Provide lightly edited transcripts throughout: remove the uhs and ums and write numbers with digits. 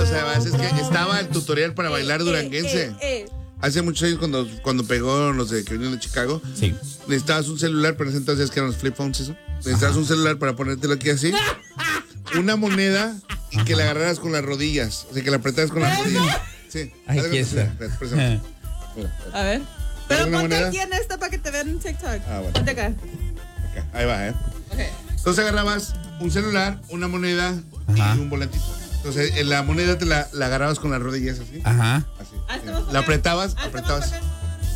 además es que estaba el tutorial para bailar duranguense. Hace muchos años cuando pegó los de que vinieron de Chicago. Sí. Necesitabas un celular, pero en ese entonces que eran los flip phones, eso. Necesitabas un celular para ponértelo aquí así. Una moneda y que la agarraras con las rodillas. O sea, que la apretaras con las rodillas. Sí. Ay, ¿qué está? A ver. Pero ¿Una ponte moneda? aquí en esta para que te vean en TikTok. Ah, bueno. Ponte acá. Acá, ahí va, Ok. Entonces agarrabas un celular, una moneda Ajá. y un volantito. Entonces en la moneda te la agarrabas con las rodillas así. Ajá. Así. Estamos por La acá. apretabas. Estamos por acá.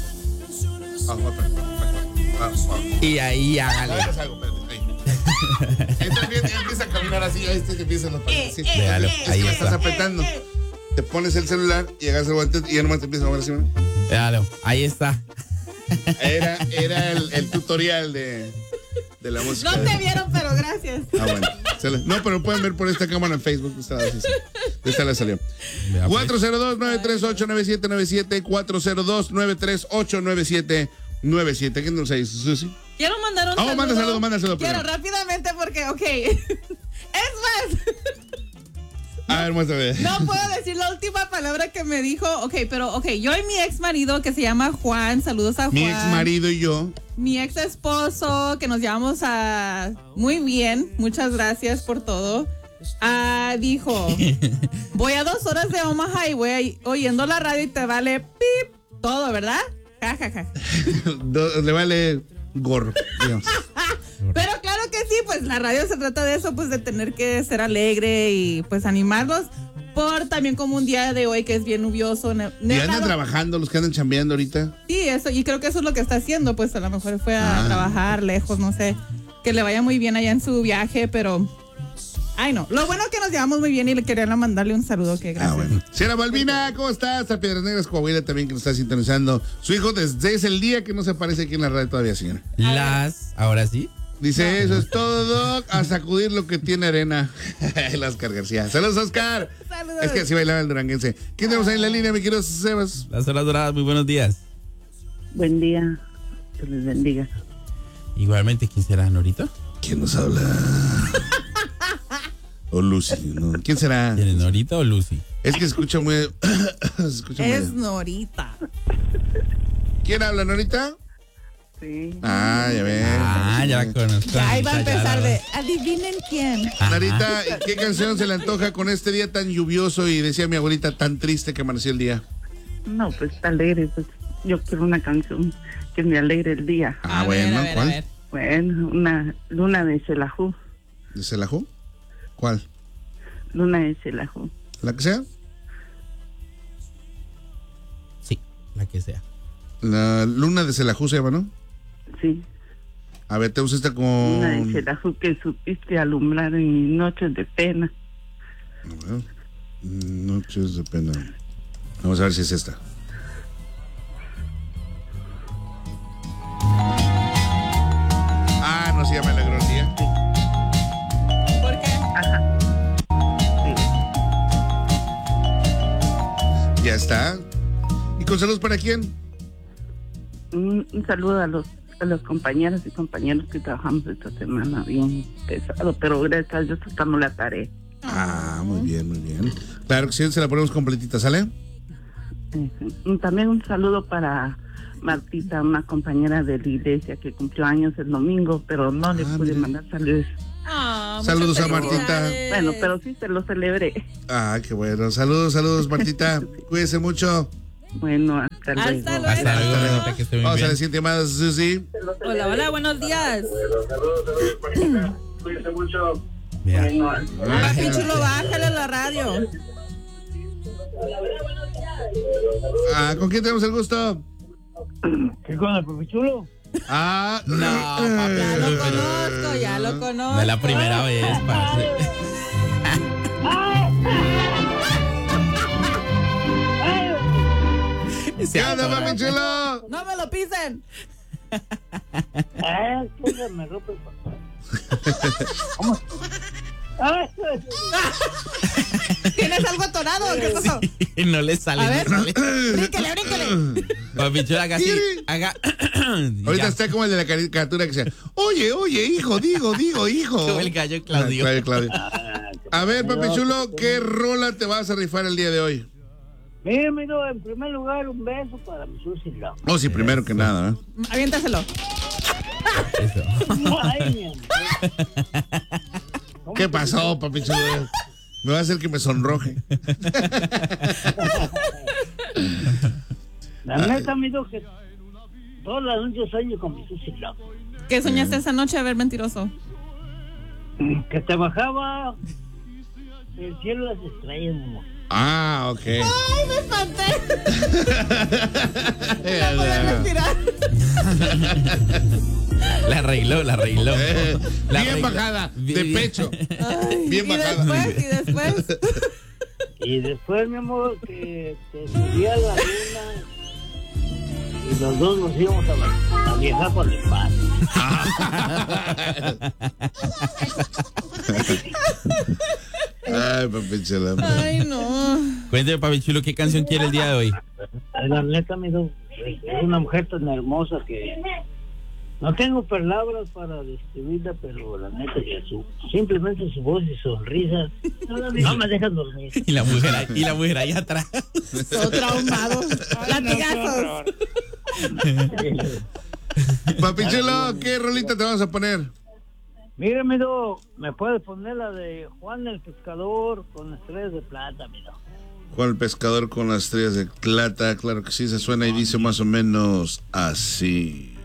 Y ahí hágale. Ahí. Entonces empieza a caminar así, ahí se empiezan los pasos. Sí. Véalo, ahí Es que estás está. apretando. Te pones el celular y agarras el volante y ya nomás te empiezas a mover así, ¿no? Véalo, ahí está. Era el tutorial de la música. No te vieron, pero gracias. Ah, bueno. No, pero pueden ver por esta cámara en Facebook. Esta le salió. Vea, pues. 402-938-9797. 402-938-9797. ¿Quién nos dice, Susi? Quiero mandar un saludo. Manda saludo. Quiero primero. rápidamente porque, ok. Es más, A ver, muéstrame. no puedo decir la última palabra que me dijo. Ok, pero yo y mi ex marido que se llama Juan, saludos a Juan. Mi ex marido y yo. Mi ex esposo, que nos llevamos muy bien. Muchas gracias por todo. Dijo, voy a 2 horas de Omaha y voy oyendo la radio y te vale pip todo, ¿verdad? Ja, ja, ja. Le vale gorro, digamos. Pero claro que sí, pues la radio se trata de eso, pues de tener que ser alegre y pues animarlos por también como un día de hoy que es bien lluvioso. Y andan trabajando los que andan chambeando ahorita. Sí, eso, y creo que eso es lo que está haciendo, pues a lo mejor fue a trabajar lejos, no sé, que le vaya muy bien allá en su viaje, pero... Ay, no. Lo bueno es que nos llevamos muy bien y le quería mandarle un saludo. Que gracias. Bueno. Señora Balbina, ¿cómo estás? A Piedras Negras, Coahuila también que nos está sintonizando. Su hijo desde ese el día que no se aparece aquí en la radio todavía, señora. Ahora sí. Dice, eso es todo, Doc, a sacudir lo que tiene arena. El Oscar García. Saludos, Oscar. Saludos. Es que así bailaba el duranguense. ¿Quién tenemos ahí en la línea, mi querido Sebas? Las horas doradas, muy buenos días. Buen día, que les bendiga. Igualmente, ¿quién será, Norito? ¿Quién nos habla? O Lucy, ¿no? ¿Quién será? ¿Quién es, Norito o Lucy? Es que se escucha muy... se escucha Es muy... Norita. ¿Quién habla, Norita? Sí. Ah, ya ves. Ya la conozco. Ya ahí va a empezar Ya de, adivinen quién. Narita, ¿qué canción se le antoja con este día tan lluvioso y decía mi abuelita tan triste que amaneció el día? No, pues está alegre, pues yo quiero una canción que me alegre el día. A ver, a ver, ¿cuál? a ver. Bueno, una Luna de Xelajú. ¿De Xelajú? ¿Cuál? Luna de Xelajú. ¿La que sea? Sí, la que sea. La Luna de Xelajú se llama, ¿no? Sí. A ver, te usas esta Luna de con... Xelajú que supiste alumbrar en mis noches de pena. A ver. Noches de pena. Vamos a ver si es esta. Ah, no se llama El Alegró el Día. ¿Por qué? Ajá. Sí. Ya está. ¿Y con saludos para quién? Un saludo a los compañeras y compañeros que trabajamos esta semana bien pesado, pero gracias a Dios estamos la tarea. Ah, muy bien, muy bien. Claro que sí, se la ponemos completita, ¿sale? También un saludo para Martita, una compañera de la iglesia que cumplió años el domingo, pero no le pude mira. mandar saludos. Saludos muchas a Martita. felicidades. Bueno, pero sí se lo celebré. Ah, qué bueno. Saludos, Martita. Cuídese mucho. Bueno, hasta luego. Hasta luego. Hasta luego, Norita, que esté muy Vamos a bien. la siguiente llamada, Susi. Hola, hola, buenos días. Mira. Papi chulo, bájale a la radio. Ah, ¿con quién tenemos el gusto? ¿Qué con el Papi Chulo? Ah, No, papi. Ya lo conozco, ya lo conozco. No es la primera vez, parce. ¿Qué onda, papi chulo? No me lo pisen. Me rompe el ¿Tienes algo atorado? ¿Qué pasó? No le sale, A ver. no sale. Bríncale, bríncale. Papi chulo, haga así. Haga. Ahorita está como el de la caricatura que sea, oye, hijo, digo, hijo. Como el gallo Claudio. Claudio. A ver, papi chulo, ¿qué rola te vas a rifar el día de hoy? Mira, amigo, en primer lugar, un beso para mi Susi Love. Oh, sí, primero que nada, ¿eh? Aviéntaselo. Eso. Ay, mi amor. ¿Qué pasó, papi chulo? Me va a hacer que me sonroje. La neta, amigo, que todas las noches sueño con mi Susi Love. ¿Qué soñaste esa noche? A ver, mentiroso. Que te bajaba del cielo las estrellas, mi amor. Ah, ok. ¡Ay, me espanté! No podía respirar. La arregló. La Bien arregló. bajada, de pecho. Ay, Bien bajada. y después. Y después, mi amor, que te subía la luna y los dos nos íbamos a viajar por el espacio. Ay, papi chulo. Ay, no. Cuénteme, papi chulo, ¿qué canción quiere el día de hoy? La neta, amigo, es una mujer tan hermosa que no tengo palabras para describirla, pero la neta que simplemente su voz y sonrisa no me dejan dormir. Y la mujer ahí atrás. Todo traumado. Latigazos. Papi chulo, ¿qué rolita te vamos a poner? Mira, amigo, me puedes poner la de Juan el Pescador con estrellas de plata, amigo. Juan el Pescador con las estrellas de plata, claro que sí, se suena y dice más o menos así.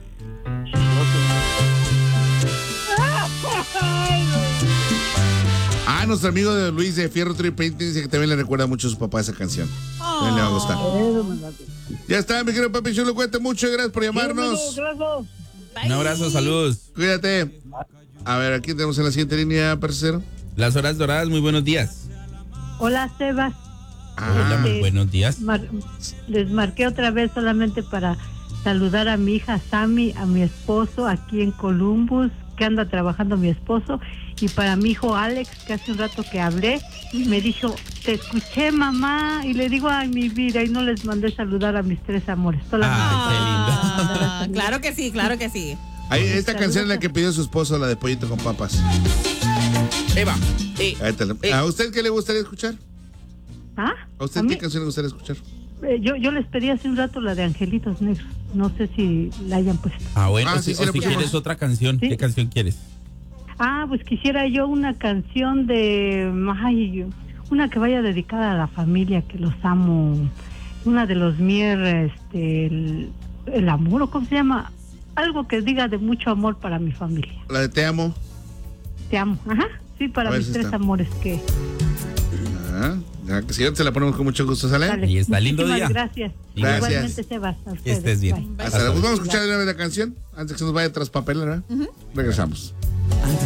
Ah, nuestro amigo de Luis de Fierro Tree Painting dice que también le recuerda mucho a su papá esa canción. También le va a gustar. Ya está, mi querido papi chulo, cuídate mucho, gracias por llamarnos. Un abrazo, saludos. Cuídate. A ver, aquí tenemos en la siguiente línea, parcero. Las horas doradas, muy buenos días. Hola, Sebas. Hola, muy buenos días. Les marqué otra vez solamente para saludar a mi hija Sammy, a mi esposo aquí en Columbus, que anda trabajando mi esposo, y para mi hijo Alex, que hace un rato que hablé, me dijo, te escuché, mamá, y le digo, ay, mi vida, y no les mandé saludar a mis tres amores. Claro que sí, claro que sí. Ahí, esta canción es la que pidió su esposo, la de Pollito con Papas. Eva. ¿A usted qué le gustaría escuchar? ¿Ah? ¿A usted qué canción le gustaría escuchar? Yo les pedí hace un rato la de Angelitos Negros. No sé si la hayan puesto. Ah, bueno, sí, si quieres otra canción, ¿sí? ¿Qué canción quieres? Ah, pues quisiera yo una canción de... Ay, una que vaya dedicada a la familia, que los amo. Una de los Mier, el amor, ¿o cómo se llama? Algo que diga de mucho amor para mi familia. La de Te amo. Te amo, ajá. Sí, para mis tres amores que... Ya que si se la ponemos con mucho gusto, ¿sale? Dale. Y está lindo día. Gracias. Gracias. Igualmente, Sebas. A ustedes. Que estés bien. Bye. Hasta luego. Vamos a escuchar de una vez la canción antes que se nos vaya a traspapelar, ¿verdad? Regresamos. Antes